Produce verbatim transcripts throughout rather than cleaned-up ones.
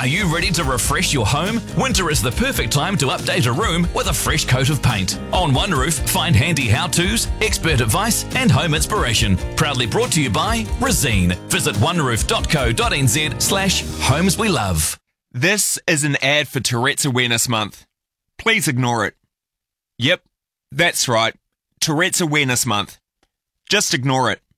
Are you ready to refresh your home? Winter is the perfect time to update a room with a fresh coat of paint. On One Roof, find handy how-tos, expert advice and home inspiration. Proudly brought to you by Resene. Visit oneroof.co.nz slash homes we love. This is an ad for Tourette's Awareness Month. Please ignore it. Yep, that's right. Tourette's Awareness Month. Just ignore it.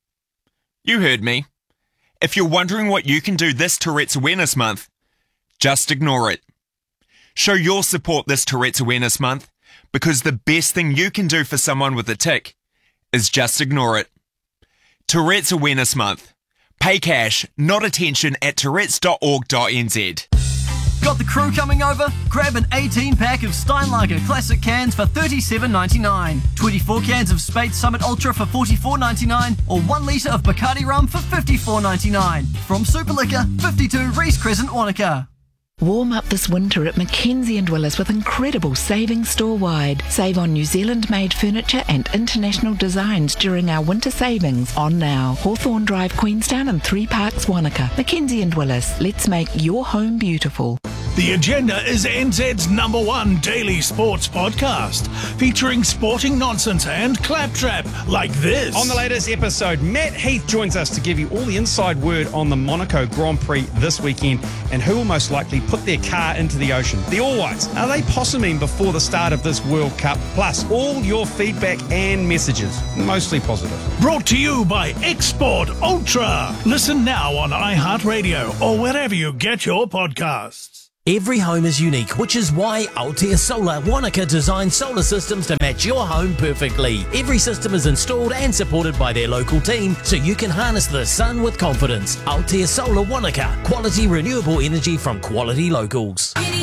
You heard me. If you're wondering what you can do this Tourette's Awareness Month, just ignore it. Show your support this Tourette's Awareness Month, because the best thing you can do for someone with a tic is just ignore it. Tourette's Awareness Month. Pay cash, not attention at tourettes dot org dot n z. Got the crew coming over? Grab an eighteen pack of Steinlager Classic cans for thirty-seven ninety-nine, twenty-four cans of Spate Summit Ultra for forty-four ninety-nine, or one litre of Bacardi rum for fifty-four ninety-nine. From Super Liquor, fifty-two Reese Crescent, Wanaka. Warm up this winter at Mackenzie and Willis with incredible savings store-wide. Save on New Zealand-made furniture and international designs during our winter savings on now. Hawthorne Drive, Queenstown and Three Parks, Wanaka. Mackenzie and Willis, let's make your home beautiful. The Agenda is N Z's number one daily sports podcast, featuring sporting nonsense and claptrap like this. On the latest episode, Matt Heath joins us to give you all the inside word on the Monaco Grand Prix this weekend and who will most likely put their car into the ocean. The All Whites, are they possuming before the start of this World Cup? Plus, all your feedback and messages, mostly positive. Brought to you by Export Ultra. Listen now on iHeartRadio or wherever you get your podcasts. Every home is unique, which is why Altea Solar Wanaka designs solar systems to match your home perfectly. Every system is installed and supported by their local team, so you can harness the sun with confidence. Altea Solar Wanaka, quality renewable energy from quality locals.